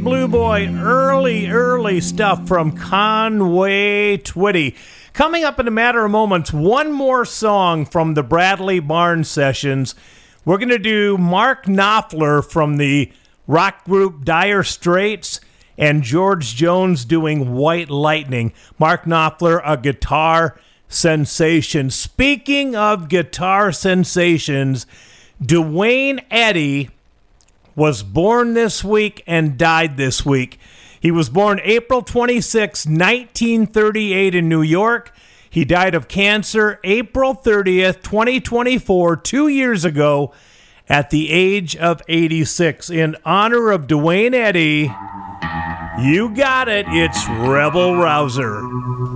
Blue Boy, early stuff from Conway Twitty. Coming up in a matter of moments, one more song from the Bradley Barnes sessions. We're going to do Mark Knopfler from the rock group Dire Straits and George Jones doing White Lightning. Mark Knopfler, a guitar sensation. Speaking of guitar sensations, Duane Eddy was born this week and died this week. He was born April 26, 1938 in New York. He died of cancer April 30th, 2024, 2 years ago, at the age of 86. In honor of Duane Eddy, you got it, it's Rebel Rouser.